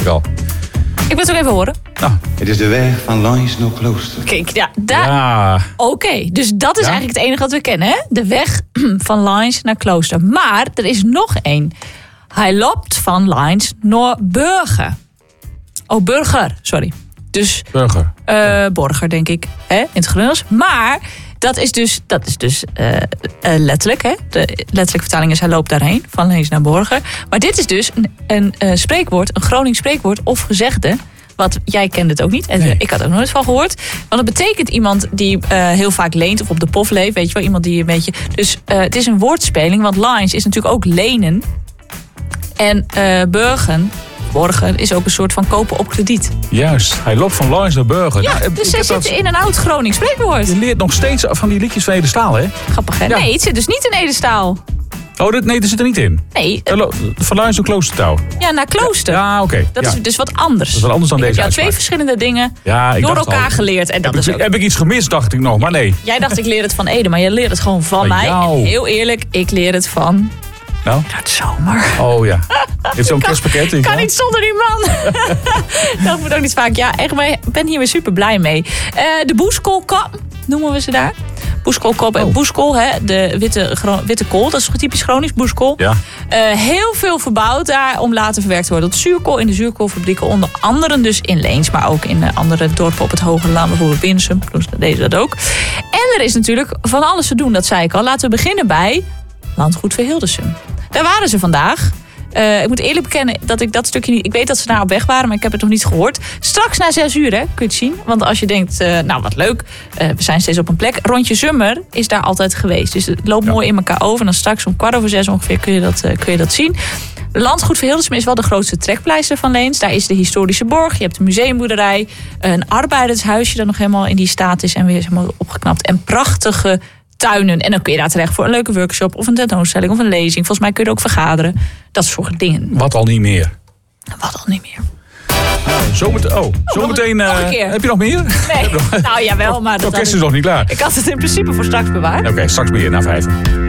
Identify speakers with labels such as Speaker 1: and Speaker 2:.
Speaker 1: ik al.
Speaker 2: Ik wil het ook even horen.
Speaker 1: Nou.
Speaker 3: Het is de weg van Lans naar Klooster.
Speaker 2: Kijk, ja. Oké, dus dat is eigenlijk het enige wat we kennen, hè? De weg van Lans naar Klooster. Maar er is nog één. Hij loopt van Lans naar Burger. Oh, Burger, sorry. Dus
Speaker 1: Burger.
Speaker 2: Borger, denk ik, hè? In het Gronings. Maar dat is dus letterlijk, hè? De letterlijke vertaling is hij loopt daarheen, van Leens naar Borger. Maar dit is dus een spreekwoord, een Gronings spreekwoord of gezegde. Wat jij kende het ook niet. En ik had er nooit van gehoord. Want het betekent iemand die heel vaak leent of op de pof leeft. Weet je wel, iemand die een beetje. Dus het is een woordspeling, want lines is natuurlijk ook lenen. En borgen is ook een soort van kopen op krediet.
Speaker 1: Juist, hij loopt van Lans naar Burger.
Speaker 2: Ja, dus zij zitten in een oud Gronings spreekwoord.
Speaker 1: Je leert nog steeds van die liedjes van Edestaal, hè?
Speaker 2: Grappig, hè? Ja. Nee, het zit dus niet in Edestaal.
Speaker 1: Oh, dat zit er niet in?
Speaker 2: Nee.
Speaker 1: Van Lans naar Kloostertouw.
Speaker 2: Ja, naar Klooster.
Speaker 1: Ja, oké.
Speaker 2: Dat is dus wat anders.
Speaker 1: Dat is wat anders dan deze
Speaker 2: uitspraak. 2 verschillende dingen door elkaar geleerd. En dat
Speaker 1: heb ik iets gemist, dacht ik nog, maar nee.
Speaker 2: Jij dacht, ik leer het van Ede, maar je leert het gewoon van mij. En heel eerlijk, ik leer het van...
Speaker 1: Nou?
Speaker 2: Dat zomer.
Speaker 1: Oh ja. Heeft zo'n kerstpakket.
Speaker 2: Ik kan niet zonder die man. Dat moet ook niet vaak. Ja, echt, ik ben hier weer super blij mee. De boeskoolkap noemen we ze daar. Boeskoolkop en boeskool, hè, de witte kool. Dat is typisch Gronings, boeskool.
Speaker 1: Ja.
Speaker 2: Heel veel verbouwd daar om later verwerkt te worden tot zuurkool. In de zuurkoolfabrieken onder andere dus in Leens. Maar ook in andere dorpen op het Hoge Land. Bijvoorbeeld Winsum, deden dat ook. En er is natuurlijk van alles te doen, dat zei ik al. Laten we beginnen bij Landgoed Verhildersum. Daar waren ze vandaag. Ik moet eerlijk bekennen dat ik dat stukje niet... Ik weet dat ze daar op weg waren, maar ik heb het nog niet gehoord. Straks na 6 uur, hè, kun je het zien. Want als je denkt, nou wat leuk, we zijn steeds op een plek. Rondje Zummer is daar altijd geweest. Dus het loopt mooi in elkaar over. En dan straks om 6:15 ongeveer kun je dat zien. Landgoed Verhildersum is wel de grootste trekpleister van Leens. Daar is de historische borg, je hebt de museumboerderij. Een arbeidershuisje dat nog helemaal in die staat is en weer helemaal opgeknapt. En prachtige tuinen. En dan kun je daar terecht voor een leuke workshop of een tentoonstelling of een lezing. Volgens mij kun je er ook vergaderen. Dat soort dingen.
Speaker 1: Wat al niet meer.
Speaker 2: Wat al niet meer.
Speaker 1: Zometeen.
Speaker 2: Nog een keer.
Speaker 1: Heb je nog meer?
Speaker 2: Nee. Nou jawel, maar
Speaker 1: Het orkest is nog niet klaar.
Speaker 2: Ik had het in principe voor straks bewaard.
Speaker 1: Oké, straks meer na 5.